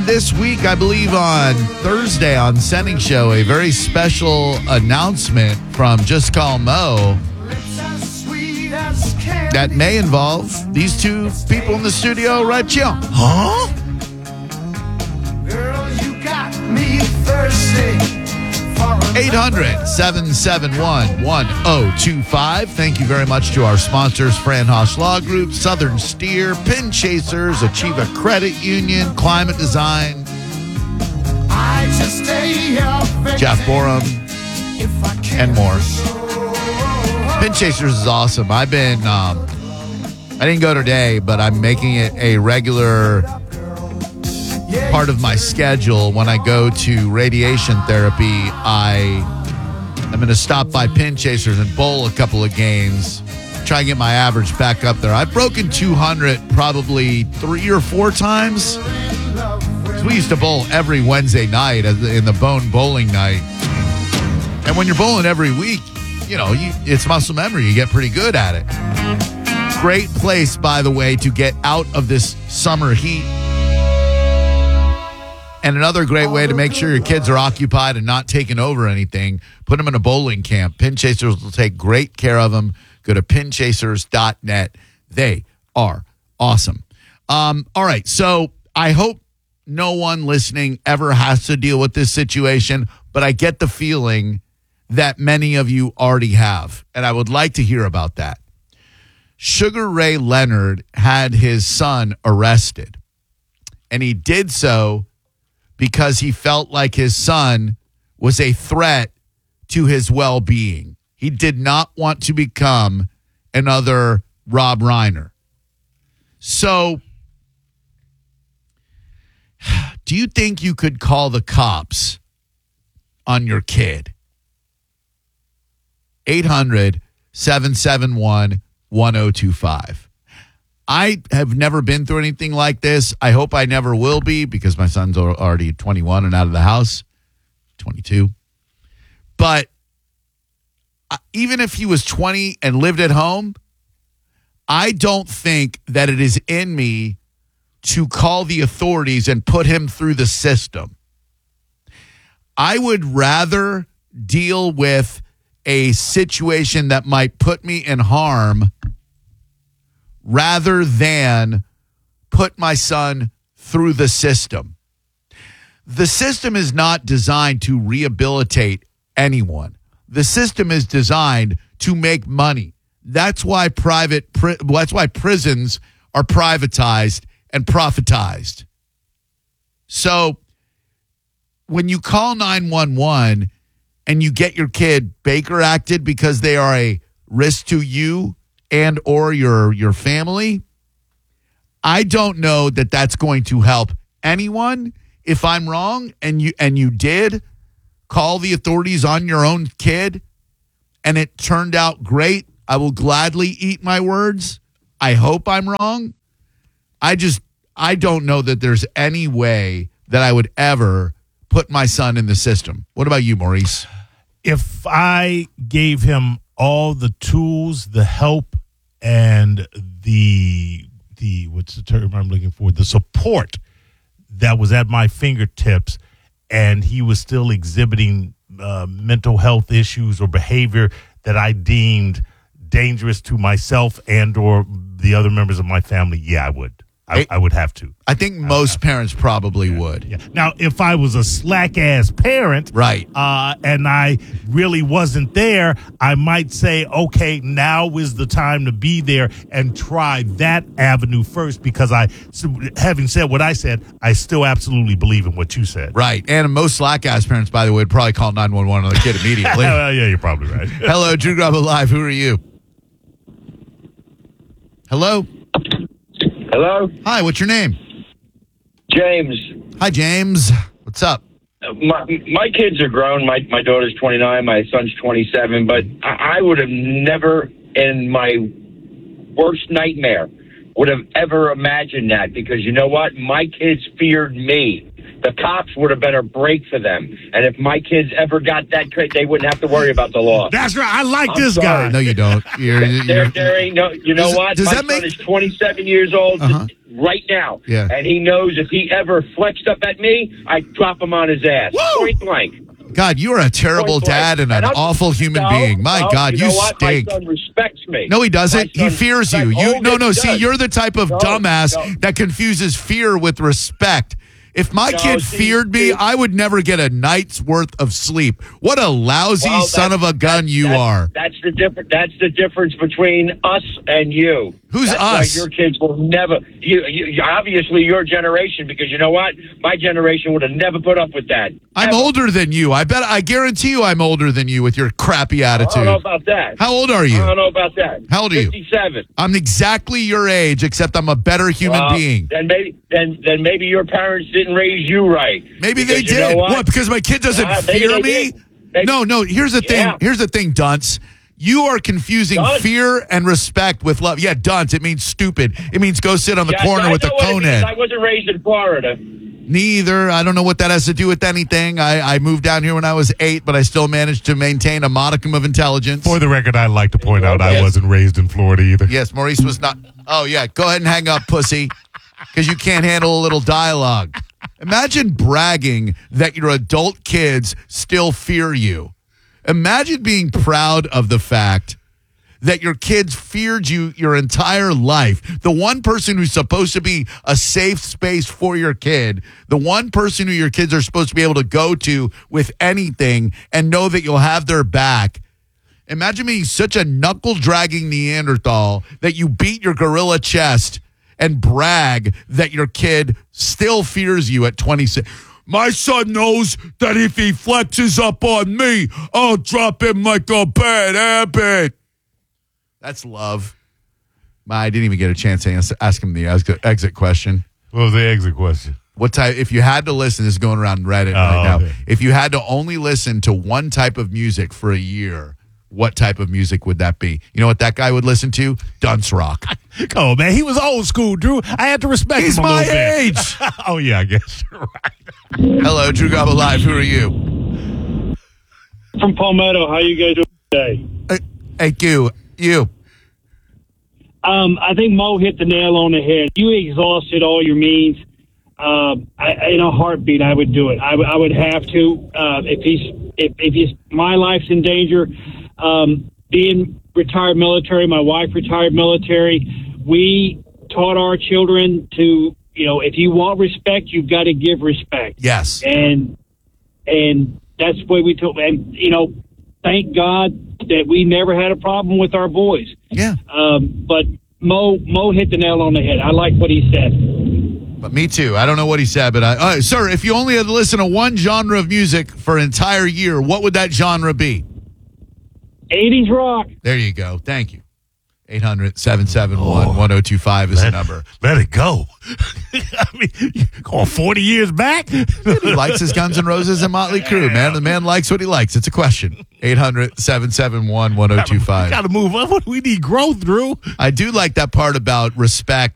This week, I believe on Thursday on Sending Show, a very special announcement from Just Call Mo that may involve these two people in the studio right here. Huh? Girl, you got me thirsty. 800-771-1025. Thank you very much to our sponsors, Fran Haas Law Group, Southern Steer, Pin Chasers, Achieva Credit Union, Climate Design, Jeff Borum, and more. Pin Chasers is awesome. I didn't go today, but I'm making it a regular part of my schedule. When I go to radiation therapy, I'm going to stop by Pin Chasers and bowl a couple of games, try and get my average back up there. I've broken 200 probably 3 or 4 times. We used to bowl every Wednesday night in the Bone Bowling Night. And when you're bowling every week, it's muscle memory. You get pretty good at it. Great place, by the way, to get out of this summer heat. And another great way to make sure your kids are occupied and not taking over anything, put them in a bowling camp. Pin Chasers will take great care of them. Go to pinchasers.net. They are awesome. All right, so I hope no one listening ever has to deal with this situation, but I get the feeling that many of you already have, and I would like to hear about that. Sugar Ray Leonard had his son arrested, and he did so because he felt like his son was a threat to his well-being. He did not want to become another Rob Reiner. So, do you think you could call the cops on your kid? 800-771-1025. I have never been through anything like this. I hope I never will be because my son's already 21 and out of the house, 22. But even if he was 20 and lived at home, I don't think that it is in me to call the authorities and put him through the system. I would rather deal with a situation that might put me in harm rather than put my son through the system. The system is not designed to rehabilitate anyone. The system is designed to make money. That's why prisons are privatized and profitized. So when you call 911 and you get your kid Baker acted because they are a risk to you and or your family, I don't know that that's going to help anyone. If I'm wrong and you did call the authorities on your own kid and it turned out great, I will gladly eat my words. I hope I'm wrong. I don't know that there's any way that I would ever put my son in the system. What about you, Maurice? If I gave him all the tools, the help, and the what's the term I'm looking for? The support that was at my fingertips, and he was still exhibiting mental health issues or behavior that I deemed dangerous to myself and or the other members of my family, yeah, I would. I would have to. I think most parents probably would. Yeah. Now, if I was a slack-ass parent, right, and I really wasn't there, I might say, okay, now is the time to be there and try that avenue first because having said what I said, I still absolutely believe in what you said. Right. And most slack-ass parents, by the way, would probably call 911 on the kid immediately. Yeah, you're probably right. Hello, Drew Grubba Live. Who are you? Hello? Hello? Hi, what's your name? James. Hi, James. What's up? My kids are grown. My daughter's 29. My son's 27. But I would have never, in my worst nightmare, would have ever imagined that. Because you know what? My kids feared me. the cops would have been a break for them. And if my kids ever got that, they wouldn't have to worry about the law. That's right. I like I'm this sorry. guy. No, you don't. There ain't no. You know what? Does My that son make- is 27 years old right now, Yeah. and he knows if he ever flexed up at me, I'd drop him on his ass, point blank. God, you are a terrible Point blank. dad and an I'm- awful human no, being. My no, God, you know what? stink. My son respects me. No, he doesn't. My He son fears you. respects- You Oh, no, yes, no. he See, does. you're the type of No, dumbass no. that confuses fear with respect. If my No, kid see, feared me, see- I would never get a night's worth of sleep. What a lousy Well, son of a gun you are. That's the difference. That's the difference between us and you. Who's That's us? Why your kids will never. You obviously your generation, because you know what? My generation would have never put up with that. I'm Ever. older than you. I guarantee you I'm older than you with your crappy I don't attitude. know about that. How old are I you? don't know about that. How old are you? 57. I'm exactly your age, except I'm a better human Well, being. Then maybe your parents didn't raise you right. Maybe they Because you know did. what? Because my kid doesn't Maybe fear they me? did. Maybe- No. Here's the thing. Yeah. Here's the thing, dunce. You are confusing Dunce? fear and respect with love. Yeah, dunce. It means stupid. It means go sit on the Yeah, corner I with a know what it cone means. head. I wasn't raised in Florida. Neither. I don't know what that has to do with anything. I moved down here when I was 8, but I still managed to maintain a modicum of intelligence. For the record, I'd like to point out I Yes. wasn't raised in Florida either. Yes, Maurice was not. Oh, yeah. Go ahead and hang up, pussy, because you can't handle a little dialogue. Imagine bragging that your adult kids still fear you. Imagine being proud of the fact that your kids feared you your entire life. The one person who's supposed to be a safe space for your kid, the one person who your kids are supposed to be able to go to with anything and know that you'll have their back. Imagine being such a knuckle-dragging Neanderthal that you beat your gorilla chest and brag that your kid still fears you at 26. My son knows that if he flexes up on me, I'll drop him like a bad habit. That's love. I didn't even get a chance to ask him the exit question. What was the exit question? What type? If you had to listen, this is going around Reddit right now. Okay. If you had to only listen to one type of music for a year, what type of music would that be? You know what that guy would listen to? Dunce rock. Come on, man. He was old school, Drew. I had to respect He's him a my little bit. age. Oh, yeah, I guess you're right. Hello, Drew Gobble Live. Who are you? From Palmetto. How you guys doing today? Hey, you. I think Mo hit the nail on the head. You exhausted all your means. In a heartbeat, I would do it. I would have to. If he's my life's in danger, being retired military, my wife retired military. We taught our children to, if you want respect, you've got to give respect. Yes. And that's the way we told. And thank God that we never had a problem with our boys. Yeah. But Mo hit the nail on the head. I like what he said. But me too. I don't know what he said, but sir, if you only had to listen to one genre of music for an entire year, what would that genre be? 80s rock. There you go. Thank you. 800-771-1025 is the number. Let it go. I mean, you going 40 years back? He likes his Guns N' Roses and Motley Crue, man. The man likes what he likes. It's a question. 800-771-1025. Got to move up. We need growth, Drew. I do like that part about respect